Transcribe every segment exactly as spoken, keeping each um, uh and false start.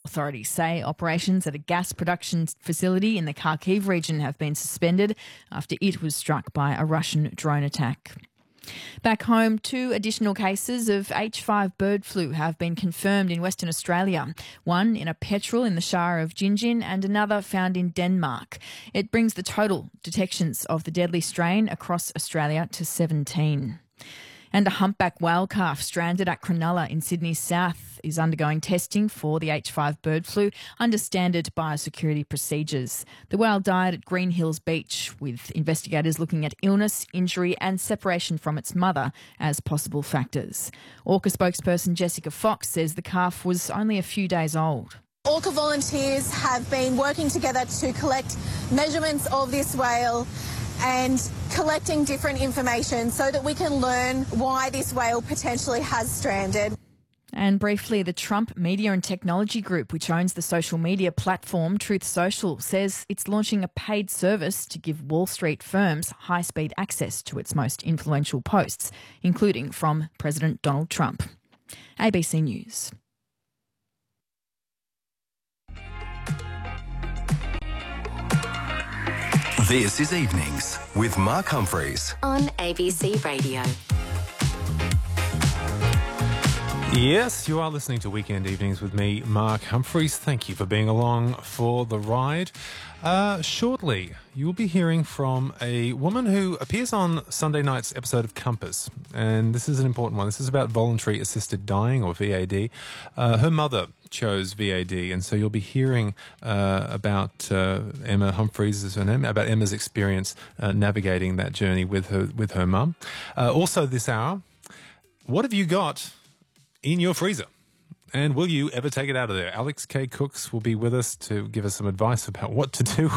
Authorities say operations at a gas production facility in the Kharkiv region have been suspended after it was struck by a Russian drone attack. Back home, two additional cases of H five bird flu have been confirmed in Western Australia, one in a petrel in the Shire of Gingin and another found in Denmark. It brings the total detections of the deadly strain across Australia to seventeen. And a humpback whale calf stranded at Cronulla in Sydney's south is undergoing testing for the H five bird flu under standard biosecurity procedures. The whale died at Green Hills Beach, with investigators looking at illness, injury and separation from its mother as possible factors. Orca spokesperson Jessica Fox says the calf was only a few days old. Orca volunteers have been working together to collect measurements of this whale and collecting different information so that we can learn why this whale potentially has stranded. And briefly, the Trump Media and Technology Group, which owns the social media platform Truth Social, says it's launching a paid service to give Wall Street firms high-speed access to its most influential posts, including from President Donald Trump. A B C News. This is Evenings with Mark Humphreys on A B C Radio. Yes, you are listening to Weekend Evenings with me, Mark Humphreys. Thank you for being along for the ride. Uh, shortly, you will be hearing from a woman who appears on Sunday night's episode of Compass. And this is an important one. This is about voluntary assisted dying, or V A D. Uh, her mother chose V A D, and so you'll be hearing uh, about uh, Emma Humphreys, is her name, about Emma's experience uh, navigating that journey with her with her mum. Uh, also this hour, what have you got in your freezer? And will you ever take it out of there? Alex K. Cooks will be with us to give us some advice about what to do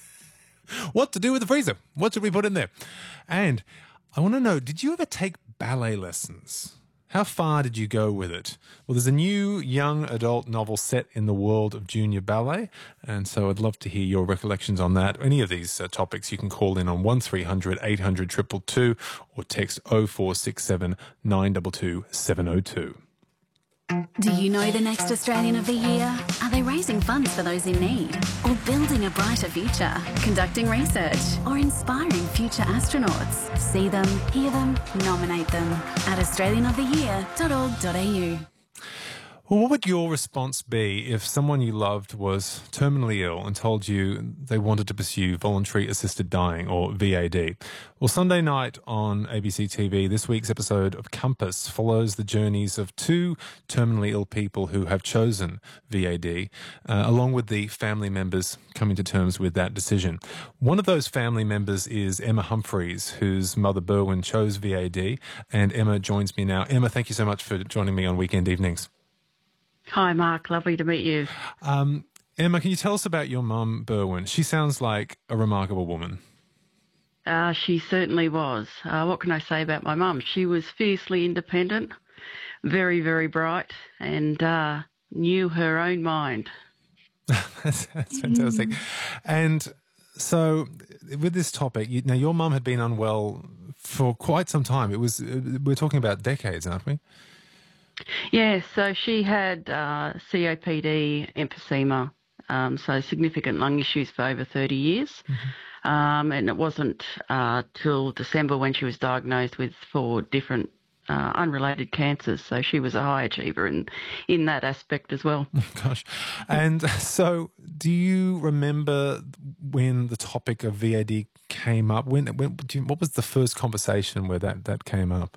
with what to do with the freezer. What should we put in there? And I want to know, did you ever take ballet lessons? How far did you go with it? Well, there's a new young adult novel set in the world of junior ballet, and so I'd love to hear your recollections on that. Any of these uh, topics, you can call in on one three hundred eight hundred two two two or text oh four six seven nine two two seven oh two. Do you know the next Australian of the Year? Are they raising funds for those in need? Or building a brighter future? Conducting research? Or inspiring future astronauts? See them, hear them, nominate them at australian of the year dot org dot a u. Well, what would your response be if someone you loved was terminally ill and told you they wanted to pursue voluntary assisted dying, or V A D? Well, Sunday night on A B C T V, this week's episode of Compass follows the journeys of two terminally ill people who have chosen V A D, uh, along with the family members coming to terms with that decision. One of those family members is Emma Humphreys, whose mother Berwyn chose V A D, and Emma joins me now. Emma, thank you so much for joining me on Weekend Evenings. Hi, Mark. Lovely to meet you. Um, Emma, can you tell us about your mum, Berwyn? She sounds like a remarkable woman. Uh, she certainly was. Uh, what can I say about my mum? She was fiercely independent, very, very bright, and uh, knew her own mind. that's, that's fantastic. And so with this topic, you, now your mum had been unwell for quite some time. It was, we're talking about decades, aren't we? Yeah, so she had uh, C O P D, emphysema, um, so significant lung issues for over thirty years. Mm-hmm. Um, and it wasn't uh, till December when she was diagnosed with four different uh, unrelated cancers. So she was a high achiever in, in that aspect as well. Oh, gosh. And so do you remember when the topic of V A D came up? When, when do you, what was the first conversation where that, that came up?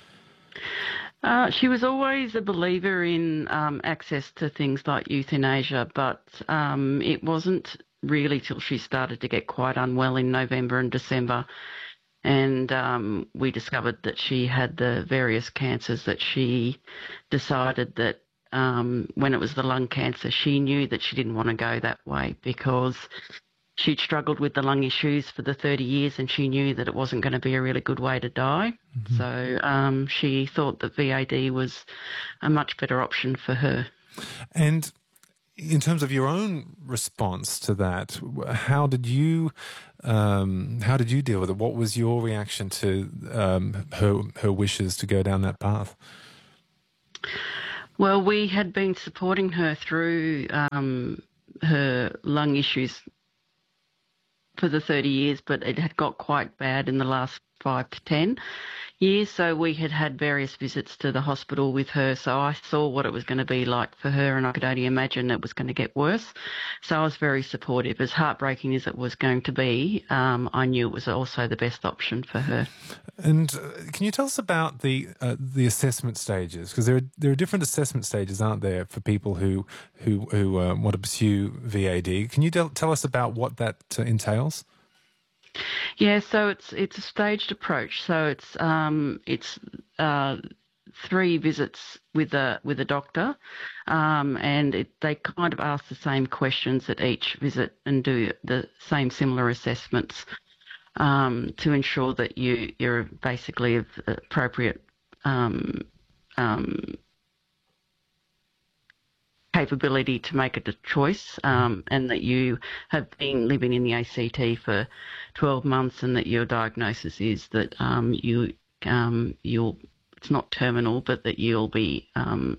Uh, she was always a believer in um, access to things like euthanasia, but um, it wasn't really till she started to get quite unwell in November and December, and um, we discovered that she had the various cancers, that she decided that um, when it was the lung cancer, she knew that she didn't want to go that way because she'd struggled with the lung issues for the thirty years, and she knew that it wasn't going to be a really good way to die. Mm-hmm. So um, she thought that V A D was a much better option for her. And in terms of your own response to that, how did you um, how did you deal with it? What was your reaction to um, her her wishes to go down that path? Well, we had been supporting her through um, her lung issues for the thirty years, but it had got quite bad in the last five to ten years. So we had had various visits to the hospital with her. So I saw what it was going to be like for her, and I could only imagine it was going to get worse. So I was very supportive. As heartbreaking as it was going to be, um, I knew it was also the best option for her. And uh, can you tell us about the uh, the assessment stages? Because there are there are different assessment stages, aren't there, for people who who who uh, want to pursue V A D? Can you tell, tell us about what that uh, entails? Yeah, so it's it's a staged approach. So it's um, it's uh, three visits with a with a doctor, um, and it, they kind of ask the same questions at each visit and do the same similar assessments um, to ensure that you you're basically of appropriate um, um, capability to make a choice, um, and that you have been living in the A C T for twelve months, and that your diagnosis is that um, you um, you'll it's not terminal, but that you'll be um,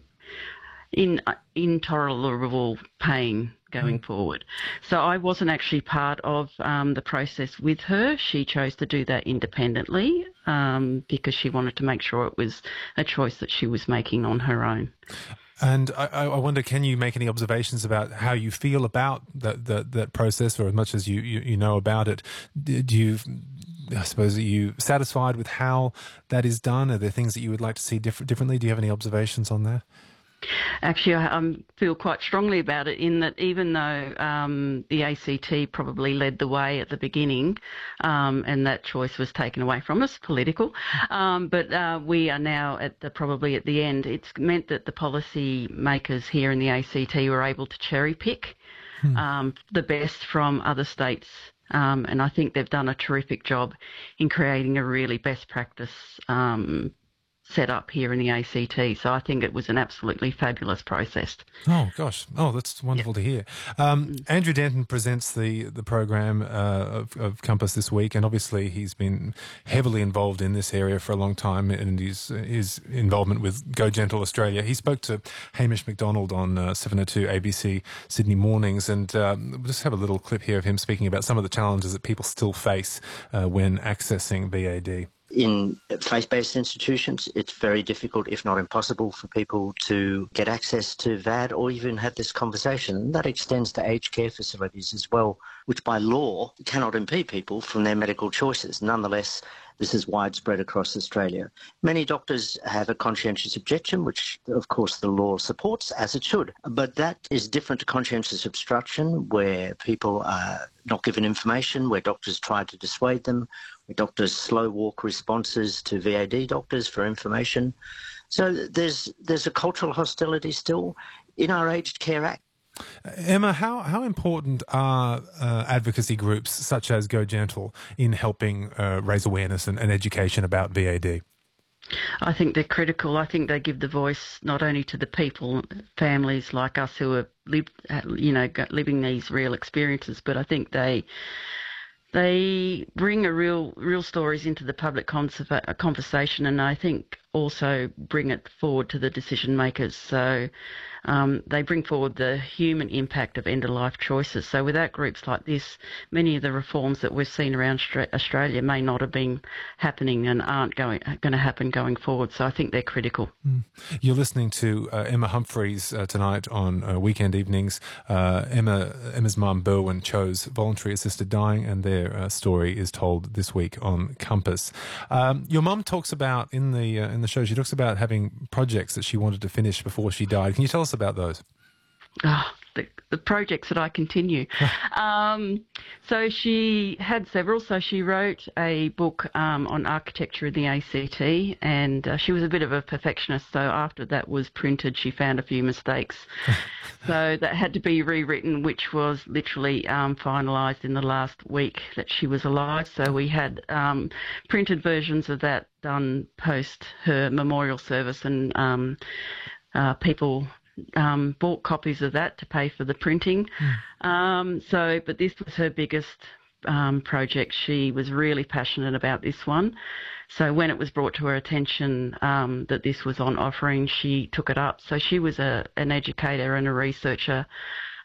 in intolerable pain going forward. So I wasn't actually part of um, the process with her. She chose to do that independently um, because she wanted to make sure it was a choice that she was making on her own. And I, I wonder, can you make any observations about how you feel about that that, that process, or as much as you, you, you know about it? Do you, I suppose, are you satisfied with how that is done? Are there things that you would like to see diff- differently? Do you have any observations on that? Actually, I um, feel quite strongly about it, in that even though um, the A C T probably led the way at the beginning, um, and that choice was taken away from us, political, um, but uh, we are now at the probably at the end. It's meant that the policy makers here in the A C T were able to cherry pick hmm. um, the best from other states. Um, and I think they've done a terrific job in creating a really best practice um set up here in the A C T. So I think it was an absolutely fabulous process. Oh, gosh. Oh, that's wonderful yep. to hear. Um, Andrew Denton presents the, the program uh, of, of Compass this week, and obviously he's been heavily involved in this area for a long time, and his, his involvement with Go Gentle Australia. He spoke to Hamish McDonald on uh, seven oh two A B C Sydney Mornings, and um, we'll just have a little clip here of him speaking about some of the challenges that people still face uh, when accessing V A D. In faith-based institutions, it's very difficult, if not impossible, for people to get access to V A D or even have this conversation. And that extends to aged care facilities as well, which by law cannot impede people from their medical choices. Nonetheless, this is widespread across Australia. Many doctors have a conscientious objection, which, of course, the law supports, as it should. But that is different to conscientious obstruction, where people are not given information, where doctors try to dissuade them, where doctors slow walk responses to V A D doctors for information. So there's there's a cultural hostility still in our Aged Care Act. Emma, how, how important are uh, advocacy groups such as Go Gentle in helping uh, raise awareness and, and education about V A D? I think they're critical. I think they give the voice not only to the people, families like us who are lived, you know, living these real experiences, but I think they they bring a real real stories into the public conversation, and I think also bring it forward to the decision makers. So um, they bring forward the human impact of end-of-life choices. So without groups like this, many of the reforms that we've seen around Australia may not have been happening and aren't going going to happen going forward. So I think they're critical. Mm. You're listening to uh, Emma Humphreys uh, tonight on uh, Weekend Evenings. Uh, Emma Emma's mum, Berwyn, chose voluntary assisted dying, and their uh, story is told this week on Compass. Um, your mum talks about in the uh, in the show. She talks about having projects that she wanted to finish before she died. Can you tell us about those? Oh, the, the projects that I continue. um, so she had several. So she wrote a book um, on architecture in the A C T, and uh, she was a bit of a perfectionist. So after that was printed, she found a few mistakes. So that had to be rewritten, which was literally um, finalised in the last week that she was alive. So we had um, printed versions of that done post her memorial service, and um, uh, people um, bought copies of that to pay for the printing. Mm. Um, so, but this was her biggest um, project, she was really passionate about this one. So when it was brought to her attention um, that this was on offering, she took it up. So she was a, an educator and a researcher